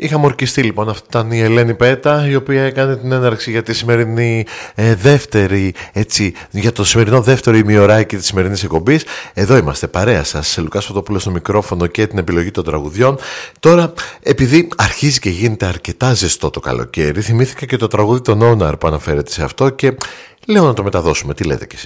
Είχαμε ορκιστεί λοιπόν, αυτή ήταν η Ελένη Πέτα, η οποία έκανε την έναρξη για τη σημερινή δεύτερη, έτσι, για το σημερινό δεύτερο ημιωράκι της σημερινής εκπομπής. Εδώ είμαστε, παρέα σας, Λουκάς Φωτόπουλος στο μικρόφωνο και την επιλογή των τραγουδιών. Τώρα, επειδή αρχίζει και γίνεται αρκετά ζεστό το καλοκαίρι, θυμήθηκα και το τραγούδι των Owner που αναφέρεται σε αυτό και λέω να το μεταδώσουμε. Τι λέτε κι εσείς?